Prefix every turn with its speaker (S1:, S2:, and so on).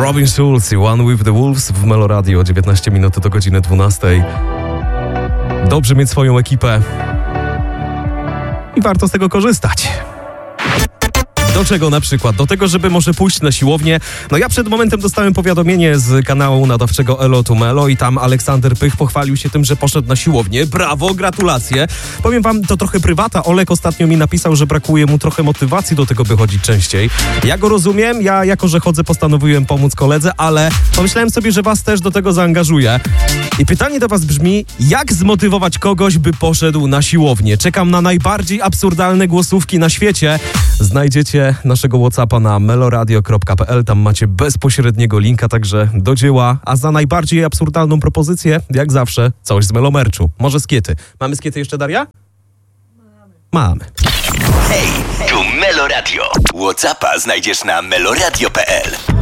S1: Robin Schulz i One with the Wolves w Melo Radio, 19 minut do godziny 12. Dobrze mieć swoją ekipę i warto z tego korzystać. Do czego na przykład? Do tego, żeby może pójść na siłownię. No ja przed momentem dostałem powiadomienie z kanału nadawczego Elo to Melo i tam Aleksander Pych pochwalił się tym, że poszedł na siłownię. Brawo, gratulacje. Powiem wam, to trochę prywata. Olek ostatnio mi napisał, że brakuje mu trochę motywacji do tego, by chodzić częściej. Ja go rozumiem, ja jako, że chodzę, postanowiłem pomóc koledze, ale pomyślałem sobie, że was też do tego zaangażuję. I pytanie do was brzmi, jak zmotywować kogoś, by poszedł na siłownię? Czekam na najbardziej absurdalne głosówki na świecie. Znajdziecie naszego WhatsAppa na meloradio.pl, tam macie bezpośredniego linka, także do dzieła. A za najbardziej absurdalną propozycję, jak zawsze, coś z Melomerczu. Może skiety. Mamy skiety jeszcze, Daria? Mamy.
S2: Hej, tu Melo Radio. WhatsAppa znajdziesz na meloradio.pl.